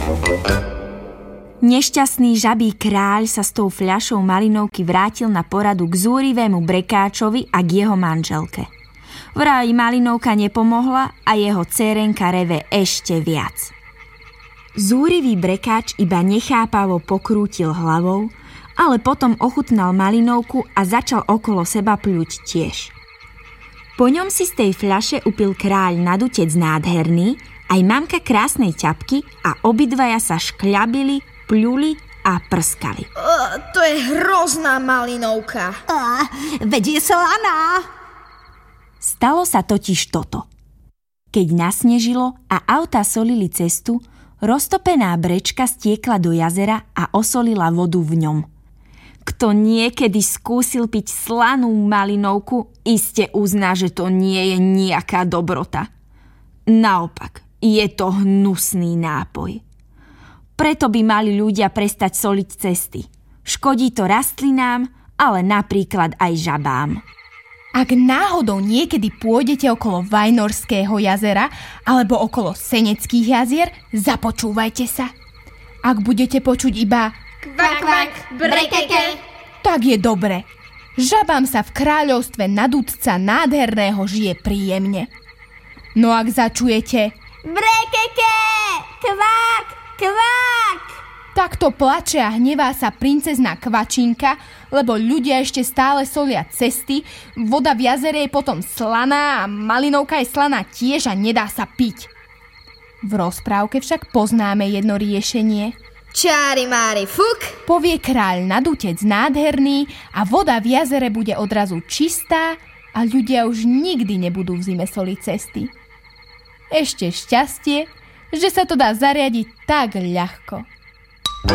Nešťastný žabí kráľ sa s tou fľašou malinovky vrátil na poradu k zúrivému brekáčovi a k jeho manželke. Vraj malinovka nepomohla a jeho dcérenka reve ešte viac. Zúrivý brekáč iba nechápavo pokrútil hlavou, ale potom ochutnal malinovku a začal okolo seba pľuť tiež. Po ňom si z tej fľaše upil kráľ nadutec nádherný, aj mamka krásnej ťapky a obidvaja sa škľabili, pľuli a prskali. To je hrozná malinovka. Veď je slaná. Stalo sa totiž toto. Keď nasnežilo a autá solili cestu, roztopená brečka stiekla do jazera a osolila vodu v ňom. Kto niekedy skúsil piť slanú malinovku, iste uzná, že to nie je nejaká dobrota. Naopak, je to hnusný nápoj. Preto by mali ľudia prestať soliť cesty. Škodí to rastlinám, ale napríklad aj žabám. Ak náhodou niekedy pôjdete okolo Vajnorského jazera alebo okolo Seneckých jazier, započúvajte sa. Ak budete počuť iba Kvak, kvak, brekeke, tak je dobre. Žabám sa v kráľovstve nadúdca nádherného žije príjemne. No ak začujete brekeke, kvak, kvak, takto plače a hnevá sa princezná Kvačinka, lebo ľudia ešte stále solia cesty, voda v jazere je potom slaná a malinovka je slaná tiež a nedá sa piť. V rozprávke však poznáme jedno riešenie. čári mári fuk, Povie kráľ nadútec nádherný a voda v jazere bude odrazu čistá a ľudia už nikdy nebudú v zime soliť cesty. Ešte šťastie, že sa to dá zariadiť tak ľahko.